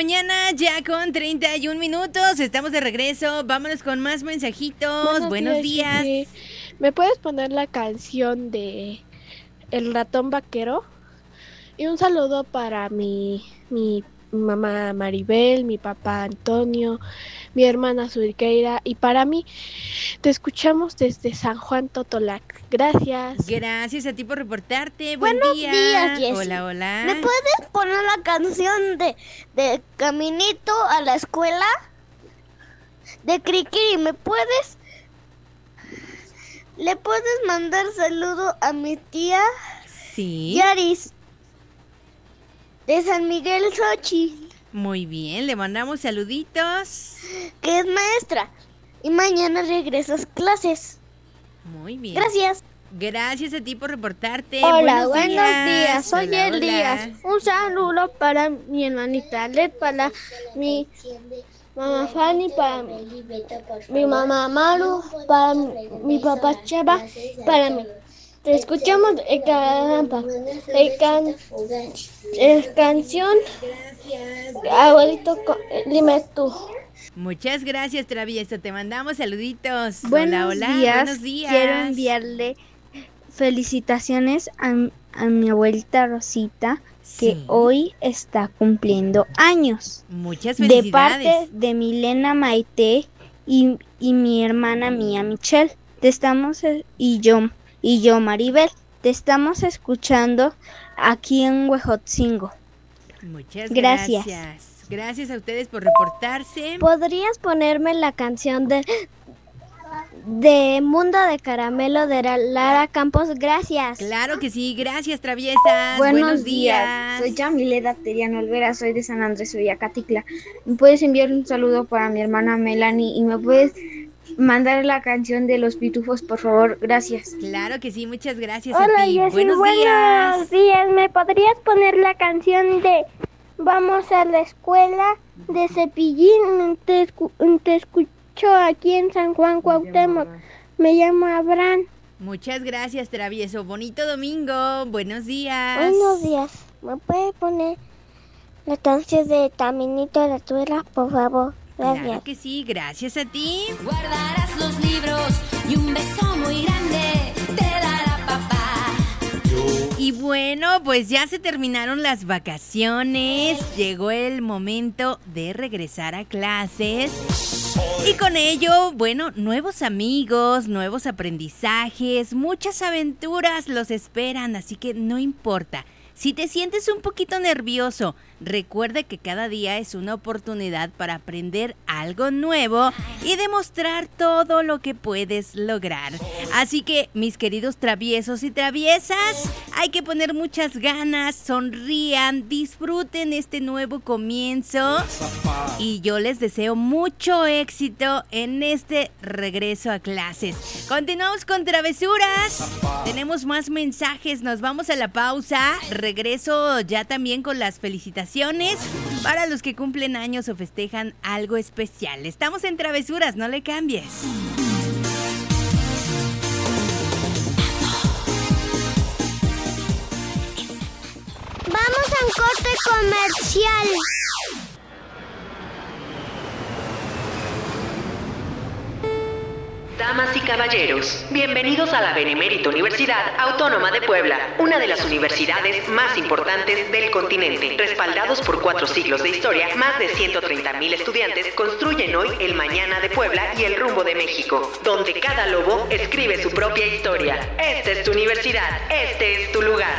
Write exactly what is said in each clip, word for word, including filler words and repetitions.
mañana, ya con treinta y un minutos. Estamos de regreso. Vámonos con más mensajitos. Buenos, Buenos días. días. ¿Me puedes poner la canción de El Ratón Vaquero? Y un saludo para mi, mi mamá Maribel, mi papá Antonio, mi hermana Zulkeira y para mí. Te escuchamos desde San Juan Totolac. Gracias. Gracias a ti por reportarte. Buen Buenos día. días, Jessy. Hola, hola. ¿Me puedes poner la canción de, de Caminito a la escuela? De Cricri, ¿me puedes? ¿Le puedes mandar saludo a mi tía? Sí. Yaris, de San Miguel Xochitl. Muy bien, le mandamos saluditos. Que es maestra. Y mañana regresas a clases. Muy bien. Gracias. Gracias a ti por reportarte. Hola, buenos, buenos días. días. Soy Hola, Elías. hola. Un saludo para mi hermanita Led, para mi mamá Fanny, para mi mamá Maru, para mi papá Cheva, para mí. Te escuchamos el caramba. El can, el canción. Abuelito, dime tú. Muchas gracias, Travieso. Te mandamos saluditos. Buenos hola, hola. días. Buenos días. Quiero enviarle felicitaciones a, a mi abuelita Rosita, que sí. hoy está cumpliendo años. Muchas felicidades. De parte de Milena Maite y, y mi hermana mía Michelle. Te estamos y yo y yo Maribel. Te estamos escuchando aquí en Huejotzingo. Muchas gracias. gracias. Gracias a ustedes por reportarse. ¿Podrías ponerme la canción de de Mundo de Caramelo de Lara Campos? Gracias. Claro que sí, gracias, traviesas. Buenos, Buenos días. días. Soy Yamileda Teriano Olvera, soy de San Andrés Catitla. ¿Me puedes enviar un saludo para mi hermana Melanie y me puedes mandar la canción de Los Pitufos, por favor? Gracias. Claro que sí, muchas gracias Hola, a ti. Jessy, buenos, buenos días. días. ¿Me podrías poner la canción de Vamos a la escuela de Cepillín? Te, escu- te escucho aquí en San Juan Cuauhtémoc. Me llamo Abraham. Muchas gracias, travieso. Bonito domingo. Buenos días. Buenos días. ¿Me puede poner la canción de Caminito a la escuela, por favor? Gracias. Claro que sí, gracias a ti. Guardarás los libros y un beso muy grande te dará papá. Y bueno, pues ya se terminaron las vacaciones. Llegó el momento de regresar a clases. Y con ello, bueno, nuevos amigos, nuevos aprendizajes, muchas aventuras los esperan, así que no importa. Si te sientes un poquito nervioso, recuerda que cada día es una oportunidad para aprender algo nuevo y demostrar todo lo que puedes lograr. Así que, mis queridos traviesos y traviesas, hay que poner muchas ganas, sonrían, disfruten este nuevo comienzo y yo les deseo mucho éxito en este regreso a clases. Continuamos con travesuras, tenemos más mensajes, nos vamos a la pausa. Regreso ya también con las felicitaciones para los que cumplen años o festejan algo especial. Estamos en Travesuras, no le cambies. Vamos a un corte comercial. Damas y caballeros, bienvenidos a la Benemérita Universidad Autónoma de Puebla, una de las universidades más importantes del continente. Respaldados por cuatro siglos de historia, más de ciento treinta mil estudiantes construyen hoy el mañana de Puebla y el rumbo de México, donde cada lobo escribe su propia historia. Esta es tu universidad, este es tu lugar.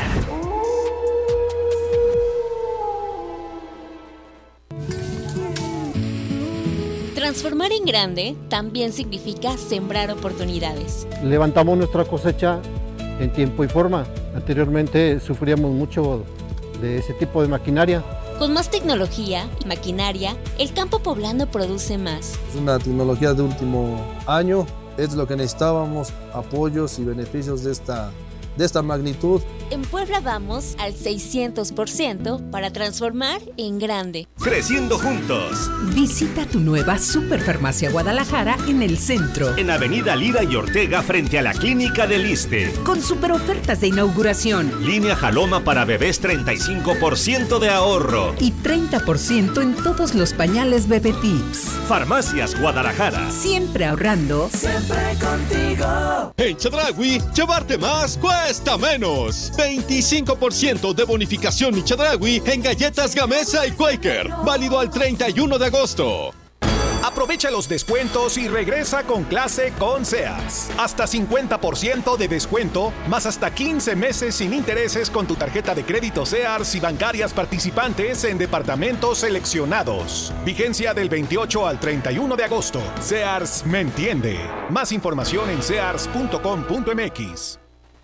Transformar en grande también significa sembrar oportunidades. Levantamos nuestra cosecha en tiempo y forma. Anteriormente sufríamos mucho de ese tipo de maquinaria. Con más tecnología y maquinaria, el campo poblano produce más. Es una tecnología de último año, es lo que necesitábamos, apoyos y beneficios de esta, de esta magnitud. En Puebla vamos al seiscientos por ciento para transformar en grande. creciendo juntos. Visita tu nueva Superfarmacia Guadalajara en el centro. En Avenida Lira y Ortega frente a la Clínica del Iste. Con super ofertas de inauguración. Línea Jaloma para bebés treinta y cinco por ciento de ahorro. Y treinta por ciento en todos los pañales Bebé Tips. Farmacias Guadalajara. Siempre ahorrando. Siempre contigo. En Chedraui, llevarte más cuesta menos. veinticinco por ciento de bonificación y Chedraui en galletas Gamesa y Quaker. Válido al treinta y uno de agosto. Aprovecha los descuentos y regresa con clase con Sears. Hasta cincuenta por ciento de descuento, más hasta quince meses sin intereses con tu tarjeta de crédito Sears y bancarias participantes en departamentos seleccionados. Vigencia del veintiocho al treinta y uno de agosto. Sears me entiende. Más información en sears punto com punto m x.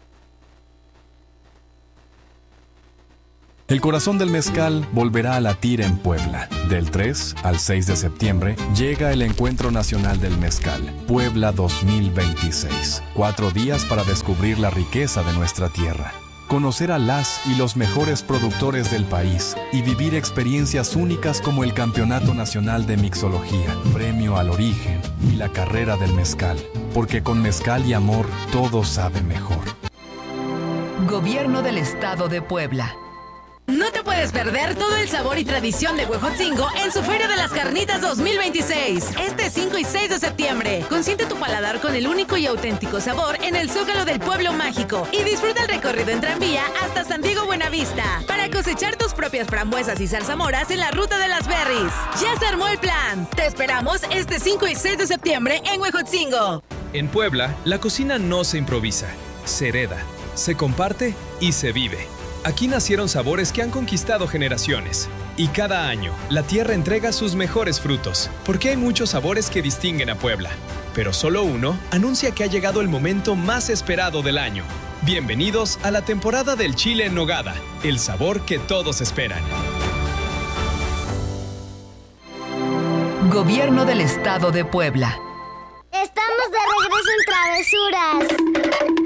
El corazón del mezcal volverá a latir en Puebla. Del tres al seis de septiembre llega el Encuentro Nacional del Mezcal, Puebla dos mil veintiséis. Cuatro días para descubrir la riqueza de nuestra tierra, conocer a las y los mejores productores del país y vivir experiencias únicas como el Campeonato Nacional de Mixología, Premio al Origen y la Carrera del Mezcal. Porque con mezcal y amor todo sabe mejor. Gobierno del Estado de Puebla. No te puedes perder todo el sabor y tradición de Huejotzingo en su Feria de las Carnitas dos mil veintiséis. Este cinco y seis de septiembre. Consiente tu paladar con el único y auténtico sabor en el Zócalo del Pueblo Mágico y disfruta el recorrido en tranvía hasta San Diego Buenavista para cosechar tus propias frambuesas y zarzamoras en la Ruta de las Berries. Ya se armó el plan. Te esperamos este cinco y seis de septiembre en Huejotzingo. En Puebla, la cocina no se improvisa, se hereda, se comparte y se vive. Aquí nacieron sabores que han conquistado generaciones. Y cada año, la tierra entrega sus mejores frutos, porque hay muchos sabores que distinguen a Puebla. Pero solo uno anuncia que ha llegado el momento más esperado del año. Bienvenidos a la temporada del chile en nogada, el sabor que todos esperan. Gobierno del Estado de Puebla. Estamos de regreso en Travesuras.